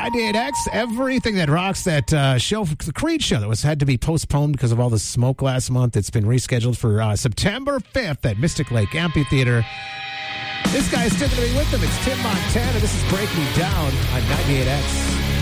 98X, everything that rocks, that show, the Creed show that had to be postponed because of all the smoke last month. It's been rescheduled for September 5th at Mystic Lake Amphitheater. This guy is still going to be with them. It's Tim Montana. This is Break Me Down on 98X.